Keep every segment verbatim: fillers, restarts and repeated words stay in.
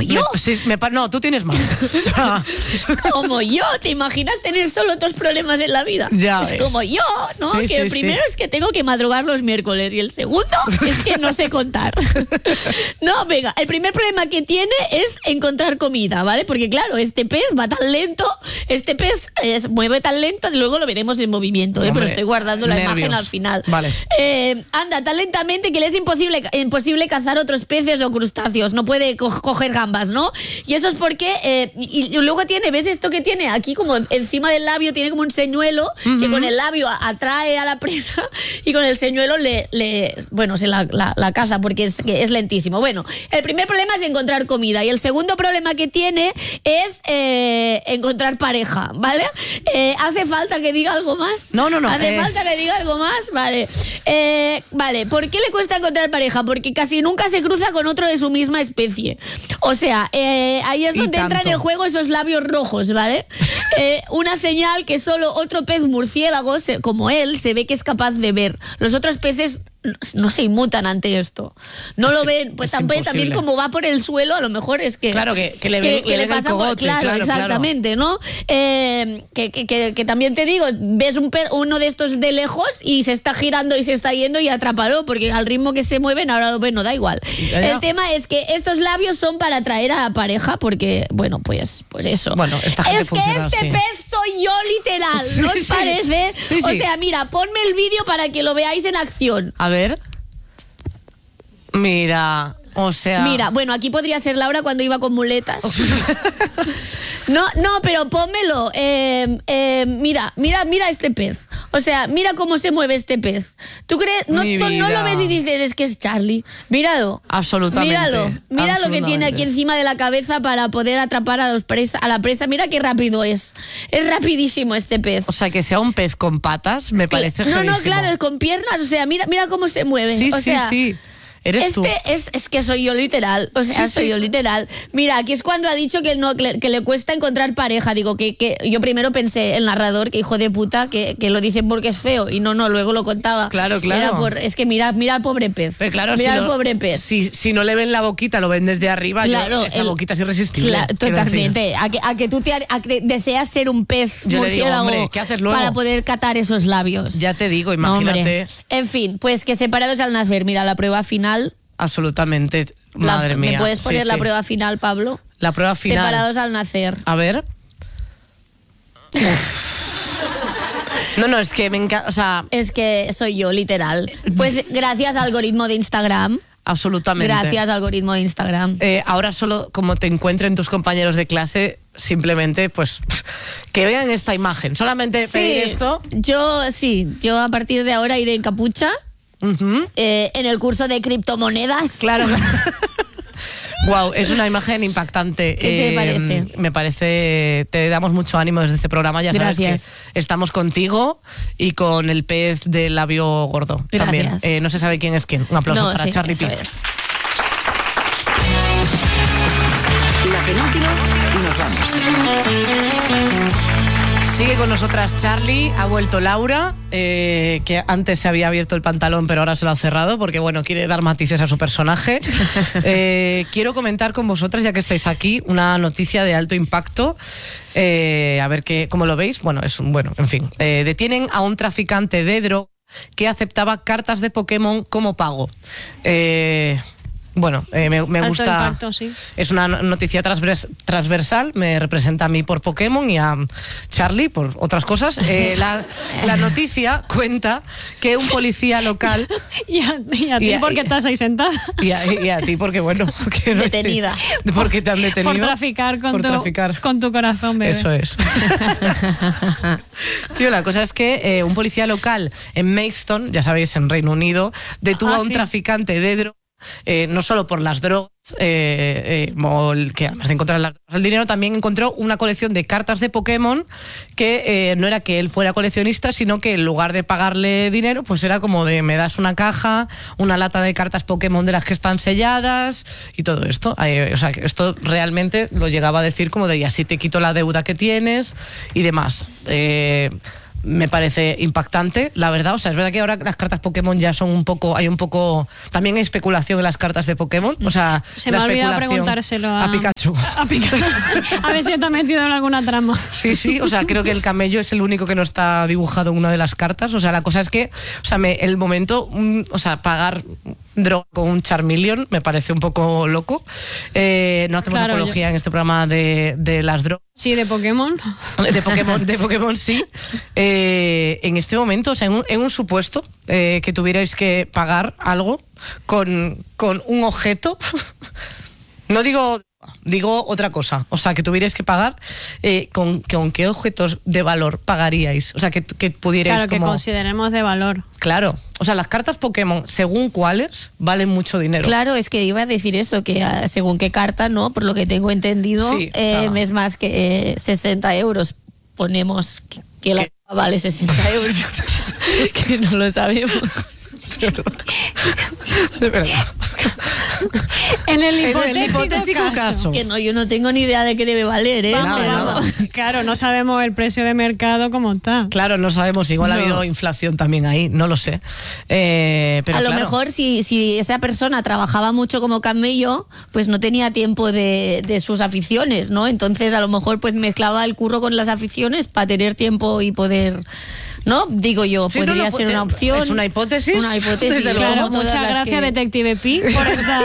yo. Me, sí, me, no, tú tienes más. Como yo. ¿Te imaginas tener solo dos problemas en la vida? Ya es ves. como yo, ¿no? Sí, que sí, el primero sí. es que tengo que madrugar los miércoles y el segundo es que no sé contar. No, venga, el primer problema que tiene es encontrar comida, ¿vale? Porque claro, este pez va tan lento, este pez eh, se mueve tan lento, y luego lo veremos en movimiento, ¿eh? Hombre, Pero estoy guardando la nervios. imagen al final. Vale. Eh, anda tan lentamente que le es imposible, imposible cazar otros peces o crustáceos, no puede co- coger gambas, ¿no? Y eso es porque, eh, y, y luego tiene, ¿ves esto que tiene? Aquí como encima del labio tiene como un señuelo uh-huh. que con el labio atrae a la presa y con el señuelo le, le bueno, se la, la, la caza porque es, es lentísimo. Bueno, el primer problema es encontrar comida y el segundo problema que tiene es eh, encontrar pareja, ¿vale? Eh, ¿Hace falta que diga algo más? No, no, no. ¿Hace eh... falta que diga algo más? Vale. Eh, vale, ¿por qué le cuesta encontrar pareja? Porque casi nunca se cruza con otro de su misma especie. O sea, eh, ahí es donde entran en el juego esos labios rojos, ¿vale? Eh, una señal que solo otro pez murciélago, se, como él, se ve que es capaz de ver. Los otros peces no se inmutan ante esto. No es, lo ven. Pues también, también como va por el suelo, a lo mejor es que... Claro, que, que le, que, ven, que le, le pasa cogote, por, claro, claro, exactamente, claro. ¿no? Eh, que, que, que, que también te digo, ves un per, uno de estos de lejos y se está girando y se está yendo y atrápalo, porque al ritmo que se mueven, ahora lo ven, no da igual. Ya, ya. El tema es que estos labios son para atraer a la pareja, porque, bueno, pues, pues eso. Bueno, esta gente es que funciona este así. pez soy yo literal, sí, ¿no os sí. parece? Sí, sí. O sea, mira, ponme el vídeo para que lo veáis en acción. A ver. Mira, o sea... Mira, bueno, aquí podría ser Laura cuando iba con muletas. No, no, pero pónmelo. Eh, eh, mira, mira, mira este pez. O sea, mira cómo se mueve este pez. ¿Tú crees? No, tú, no lo ves y dices, es que es Charlie. Míralo. Absolutamente. Míralo. Mira lo que tiene aquí encima de la cabeza para poder atrapar a, los presa, a la presa. Mira qué rápido es. Es rapidísimo este pez. O sea, que sea un pez con patas me parece No, feísimo. no, claro, es con piernas. O sea, mira, mira cómo se mueve. Sí, o sí, sea, sí. Eres este tú. Es, es que soy yo literal, o sea, sí, soy sí. yo literal. Mira, aquí es cuando ha dicho que, no, que, le, que le cuesta encontrar pareja. Digo, que, que yo primero pensé, el narrador, que hijo de puta, que, que lo dicen porque es feo. Y no, no, luego lo contaba. Claro, claro. Era por, es que mira, mira al pobre pez. Pero claro, mira si al no, pobre pez. Si, si no le ven la boquita, lo ven desde arriba, claro, yo, esa el, boquita es irresistible. Claro, totalmente. A que, a que tú te, a que deseas ser un pez yo murciélago, le digo, hombre, ¿qué haces luego? Para poder catar esos labios. Ya te digo, imagínate. No, en fin, pues que separados al nacer. Mira, la prueba final... Absolutamente, madre la, mía. ¿Me puedes poner sí, la sí. prueba final, Pablo? La prueba final. Separados al nacer. A ver. No, no, es que me encanta, o sea... Es que soy yo, literal. Pues gracias al algoritmo de Instagram. Absolutamente. Gracias, algoritmo de Instagram. Eh, ahora solo como te encuentren tus compañeros de clase, simplemente, pues, que vean esta imagen. Solamente sí, pedir esto. Yo, sí, yo a partir de ahora iré en capucha. Uh-huh. Eh, en el curso de criptomonedas. Claro. Wow, es una imagen impactante. ¿Qué eh, te parece? Me parece, te damos mucho ánimo desde este programa. Ya sabes Gracias. que estamos contigo y con el pez del labio gordo. Gracias. También. Eh, no se sabe quién es quién. Un aplauso no, para sí, Charlie eso Pic. es. La penúltima y nos vamos. Sigue con nosotras Charlie, ha vuelto Laura, eh, que antes se había abierto el pantalón pero ahora se lo ha cerrado porque bueno, quiere dar matices a su personaje. eh, quiero comentar con vosotras, ya que estáis aquí, una noticia de alto impacto. Eh, a ver qué, cómo lo veis. Bueno, es un, bueno, en fin. Eh, detienen a un traficante de droga que aceptaba cartas de Pokémon como pago. Eh... Bueno, eh, me, me gusta. Impacto, sí. Es una noticia transvers, transversal, me representa a mí por Pokémon y a Charlie por otras cosas. Eh, la, la noticia cuenta que un policía local. y, a, y a ti, y a, porque y, estás ahí sentada. Y a, y a ti, porque bueno. Que no detenida. Decir, porque te han detenido. Por traficar con, por tu, traficar. con tu corazón, bebé. Eso es. Tío, la cosa es que eh, un policía local en Maidstone, ya sabéis, en Reino Unido, detuvo ah, a un sí. traficante de drogas. Eh, no solo por las drogas, eh, eh, que además de encontrar las drogas, el dinero, también encontró una colección de cartas de Pokémon que eh, no era que él fuera coleccionista, sino que en lugar de pagarle dinero, pues era como de me das una caja, una lata de cartas Pokémon de las que están selladas y todo esto. Eh, o sea, que esto realmente lo llegaba a decir como de y así te quito la deuda que tienes y demás. Eh, Me parece impactante, la verdad. O sea, es verdad que ahora las cartas Pokémon ya son un poco, hay un poco, también hay especulación en las cartas de Pokémon. O sea, se me ha olvidado preguntárselo a, a Pikachu. Pikachu. A Pikachu. A ver si está metido en alguna trama. Sí, sí, o sea, creo que el camello es el único que no está dibujado en una de las cartas. O sea, la cosa es que, o sea, me, el momento, mm, o sea, pagar droga con un Charmeleon me parece un poco loco. Eh, no hacemos Claro, apología yo- en este programa de, de las drogas. Sí, de Pokémon. De Pokémon, de Pokémon sí. Eh, en este momento, o sea, en un, en un supuesto eh, que tuvierais que pagar algo con, con un objeto, no digo, digo otra cosa, o sea, que tuvierais que pagar, eh, con, con qué objetos de valor pagaríais, o sea, que, que pudierais Claro, que como... consideremos de valor. Claro, o sea, las cartas Pokémon, según cuáles, valen mucho dinero. Claro, es que iba a decir eso, que ah, según qué carta, ¿no? Por lo que tengo entendido, Sí, o eh, sea- es más que eh, sesenta euros. Ponemos que, que la ¿Qué? vale sesenta euros. Que no lo sabemos. De verdad. En el En hipotético, el hipotético caso. caso. Que no, yo no tengo ni idea de qué debe valer, ¿eh? Vamos, Nada, vamos. Claro, no sabemos el precio de mercado como está. Claro, no sabemos, igual ha No. habido inflación también ahí, no lo sé. Eh, pero a lo claro. mejor si, si esa persona trabajaba mucho como camello, pues no tenía tiempo de, de sus aficiones, ¿no? Entonces a lo mejor pues mezclaba el curro con las aficiones para tener tiempo y poder, ¿no? Digo yo, Sí, no, podría no, ser te- una opción. es una hipótesis, Una hipótesis. desde luego. Claro, como todas muchas las gracias, que- Detective Pi, por esta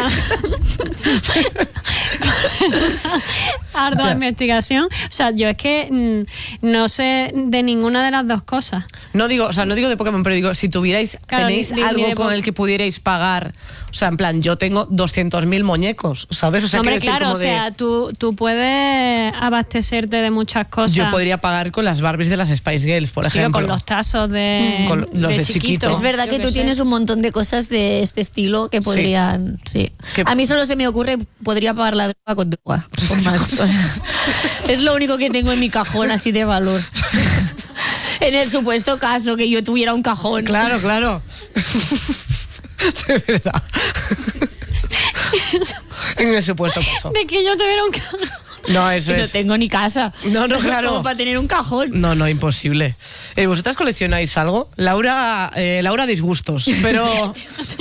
ardua Ya. investigación. O sea, yo es que mm, no sé de ninguna de las dos cosas. No digo, o sea, no digo de Pokémon, pero digo, si tuvierais, Claro, tenéis ni- ni algo de con po- el que pudierais pagar, o sea, en plan, yo tengo doscientos mil muñecos, ¿sabes? O sea, Hombre, quiero decir, claro, como o de- sea, tú, tú puedes abastecerte de muchas cosas. yo podría pagar con las Barbies de las Spice Girls, por Sí, o ejemplo. con los tazos de, Con los de chiquito. Es verdad Yo que qué tú sé. tienes un montón de cosas de este estilo que podrían. Sí. Que- A mí solo se me ocurre, podría pagar la droga con droga. Con más. O sea, es lo único que tengo en mi cajón así de valor. En el supuesto caso que yo tuviera un cajón. Claro, claro. De verdad. En el supuesto caso. De que yo tuviera un carro. No, eso Y no es. tengo ni casa. No, no, claro. Como para tener un cajón. No, no, imposible. Eh, ¿Vosotras coleccionáis algo? Laura, eh, Laura disgustos, pero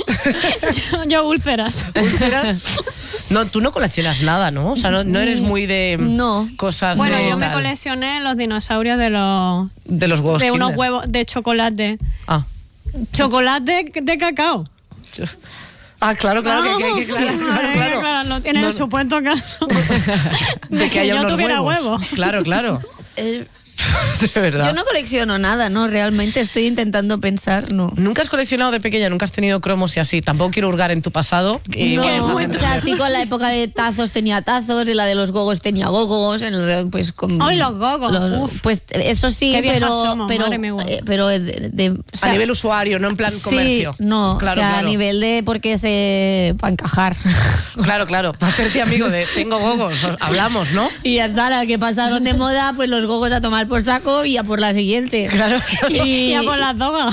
yo, yo úlceras. úlceras. No, tú no coleccionas nada, ¿no? O sea, no, no eres muy de No. cosas Bueno, de, yo me tal, coleccioné los dinosaurios de los de los huevos de unos Kinder. huevos de chocolate. Ah. Chocolate de cacao. Ah, claro, claro, que, que hay que Vamos, claro, sí, claro, hay que claro. aclararlo. En No, el no. supuesto caso De que haya yo unos tuviera huevos. huevos. Claro, claro. Eh, De verdad. yo no colecciono nada, ¿no? Realmente estoy intentando pensar, no. ¿Nunca has coleccionado de pequeña? ¿Nunca has tenido cromos y así? Tampoco quiero hurgar en tu pasado. Y No, bueno, muy hacer- o sea, sí, con la época de tazos tenía tazos, en la de los gogos tenía gogos, en la de, pues con Ay, los gogos, los- uf. pues eso sí, Qué viejas pero somos, pero madre mía. eh, pero de, de- o sea, a nivel usuario, no en plan comercio. Sí, no, claro, o sea, claro. a nivel de porque se para encajar. Claro, claro. Para hacerte amigo de tengo gogos, os- hablamos, ¿no? Y ya está, la que pasaron de moda, pues los gogos a tomar por saco y a por la siguiente. Claro. Y a por las drogas.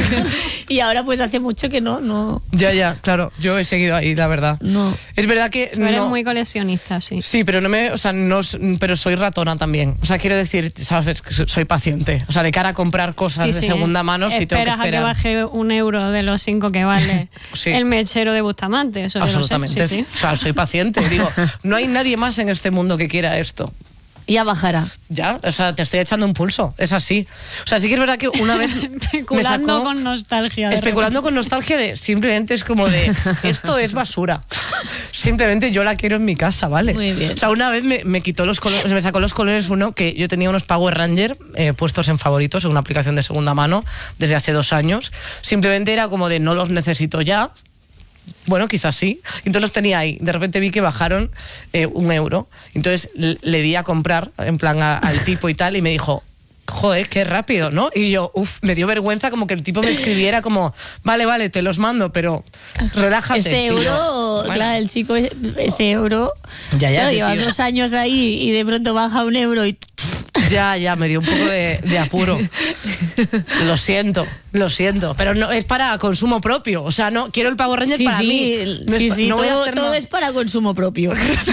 y ahora pues hace mucho que no, no, Ya, ya, claro. Yo he seguido ahí, la verdad. no. Es verdad que Tú eres no- muy coleccionista, sí. Sí, pero no me, o sea, no, s- pero soy ratona también. O sea, quiero decir, sabes, que so- soy paciente. O sea, de cara a comprar cosas Sí, de sí. segunda mano, sí tengo que Esperas a que esperar. baje un euro de los cinco que vale Sí. el mechero de Bustamante. Eso yo lo sé, Absolutamente. sí, sí. O sea, soy paciente. Digo, no hay nadie más en este mundo que quiera esto. Ya bajará. Ya, o sea, te estoy echando un pulso. Es así. O sea, sí que es verdad que una vez me Especulando sacó... con nostalgia. de Especulando con nostalgia de simplemente es como de esto es basura. Simplemente yo la quiero en mi casa, ¿vale? Muy bien. O sea, una vez me, me quitó los colores, me sacó los colores uno que yo tenía unos Power Ranger eh, puestos en favoritos en una aplicación de segunda mano desde hace dos años. Simplemente era como de no los necesito ya. Bueno, quizás sí. Entonces los tenía ahí. De repente vi que bajaron eh, un euro. Entonces le, le di a comprar, en plan a- al tipo y tal, y me dijo, joder, qué rápido, ¿no? Y yo, uff, me dio vergüenza como que el tipo me escribiera como, vale, vale, te los mando, pero relájate. Ese Y euro, yo, bueno, claro, el chico, ese euro. Ya, ya, claro, ese lleva tío. dos años ahí y de pronto baja un euro y. Ya, ya, me dio un poco de, de apuro. Lo siento, lo siento. Pero no es para consumo propio. O sea, no quiero el Power Ranger Sí, para sí, mí. el- No es sí, pa- sí, no voy a todo, hacer todo nada. es para consumo propio.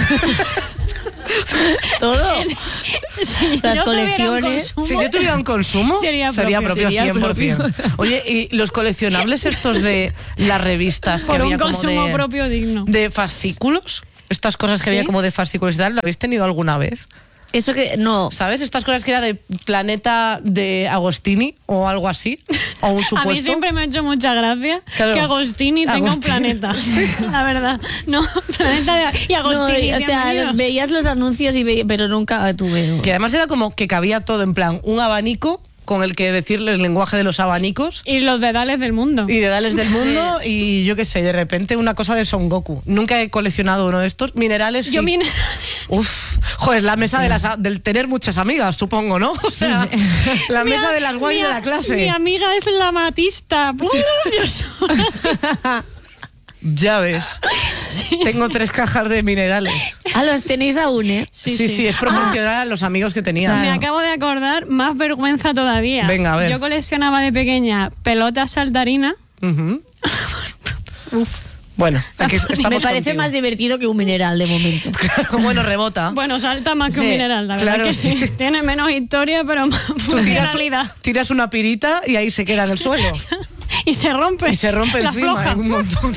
todo. Si Las yo tuviera un colecciones. consumo, Si yo tuviera un consumo, Sería sería propio, propio, sería cien por ciento. Oye, ¿y los coleccionables estos de las revistas que por había un como consumo de, propio digno. de fascículos? estas cosas que ¿Sí? había como de fascículos y tal, ¿lo habéis tenido alguna vez? Eso que no. ¿Sabes? Estas cosas que era de Planeta de Agostini o algo así, o un supuesto. A mí siempre me ha hecho mucha gracia Claro. que Agostini tenga un Agostini. planeta. La verdad. No, planeta de... Y No, Agostini, o sea, bienvenidos. veías los anuncios y ve- pero nunca tuve. Que además era como que cabía todo en plan, un abanico con el que decirle el lenguaje de los abanicos Y los dedales del mundo. y de Dales del Mundo y yo qué sé, de repente una cosa de Son Goku. Nunca he coleccionado uno de estos. Minerales sí. Yo vine... Uf, joder, la mesa de las, del tener muchas amigas, supongo, ¿no? O sea, la Mi mesa a- de las guays mi de a- la clase. Mi amiga es la matista. ¡Uh! Yo sola. Ya ves. Sí, Tengo tres cajas de minerales. Ah, los tenéis aún, ¿eh? Sí, sí, es promocionar a los amigos que tenías. Me acabo de acordar, más vergüenza todavía. Venga, a ver. Yo coleccionaba de pequeña pelotas saltarinas. Ujú. Bueno, aquí estamos Me parece contigo. más divertido que un mineral de momento. Bueno, rebota. Bueno, salta más que un Sí, mineral, la verdad claro, que sí. sí. Tiene menos historia, pero más Tú tiras, funcionalidad. tiras una pirita y ahí se queda en el suelo. Y se rompe. Y se rompe la encima floja. en un montón.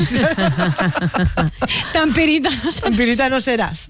Tan pirita, no sé. Pirita no serás.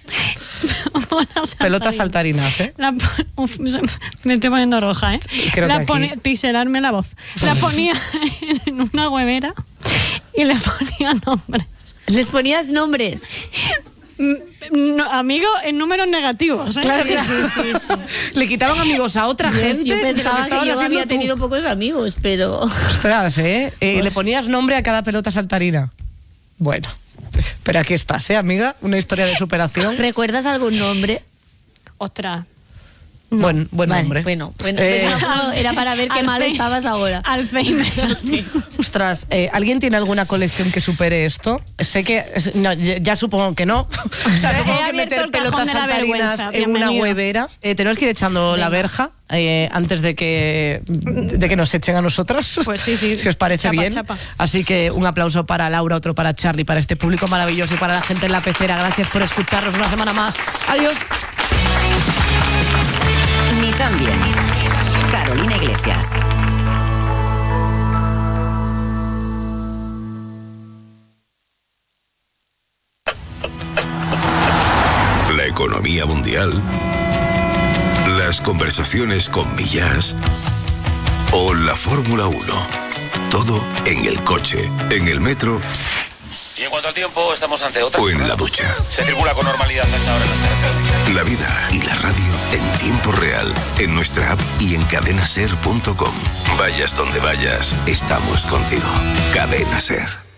Pelotas saltarinas, ¿eh? La po- Uf, se- me estoy poniendo roja, ¿eh? Creo la que aquí- pone- pixelarme la voz. La ponía en una huevera y le ponía nombres. Les ponías nombres. Mm, no, amigo en números negativos, ¿eh? Claro, Sí, claro. sí, sí, sí. Le quitaban amigos a otra Yo, gente. yo de lo pensaba que, estabas yo haciendo había tú. tenido pocos amigos, pero. Ostras, ¿eh? Eh, Le ponías nombre a cada pelota saltarina. Bueno, pero aquí estás, ¿eh, amiga? Una historia de superación. ¿Recuerdas algún nombre? Ostras. Buen, buen Vale, nombre. bueno, bueno, Eh, pues no, era para ver qué mal Alzheimer. estabas ahora. Alzheimer. Ostras, eh, ¿alguien tiene alguna colección que supere esto? Sé que, es- no, ya, ya supongo que no. O sea, He supongo que abierto meter el cajón pelotas de la saltarinas vergüenza. en una Bienvenido. huevera. Eh, tenemos que ir echando la verja eh, antes de que, de que nos echen a nosotras. Pues sí, sí. Si os parece Chapa, bien. chapa. Así que un aplauso para Laura, otro para Charlie, para este público maravilloso y para la gente en la pecera. Gracias por escucharnos una semana más. Adiós. Ni tan bien. Carolina Iglesias. La economía mundial, las conversaciones con Millás o la Fórmula uno. Todo en el coche, en el metro Y en cuanto al tiempo, estamos ante otra. o en la ducha. Se circula con normalidad hasta ahora en las carreteras. La vida y la radio en tiempo real, en nuestra app y en cadenaser punto com. Vayas donde vayas, estamos contigo. Cadena Ser.